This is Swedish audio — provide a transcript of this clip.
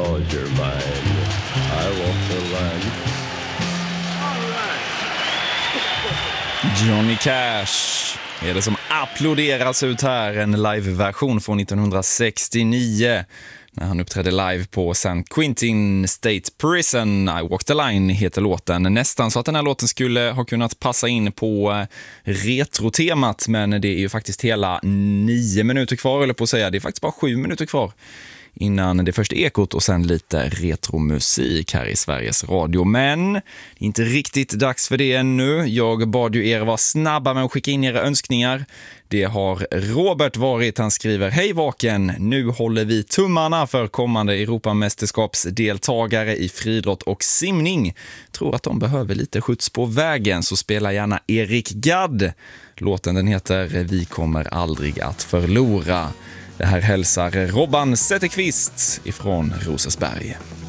lost your mind. I walk the line. Johnny Cash är det som applåderas ut här, en live-version från 1969 när han uppträdde live på San Quentin State Prison. I Walk the Line heter låten. Nästan så att den här låten skulle ha kunnat passa in på retrotemat, men det är ju faktiskt hela 9 minuter kvar, eller på att säga. Det är faktiskt bara 7 minuter kvar innan det första ekot och sen lite retromusik här i Sveriges Radio. Men det är inte riktigt dags för det ännu. Jag bad ju er vara snabba med att skicka in era önskningar. Det har Robert varit. Han skriver: Hej Vaken, nu håller vi tummarna för kommande Europamästerskapsdeltagare i friidrott och simning. Tror att de behöver lite skjuts på vägen, så spela gärna Erik Gadd. Låten den heter Vi kommer aldrig att förlora. Det här hälsar Robban Zetterqvist ifrån Rosersberg.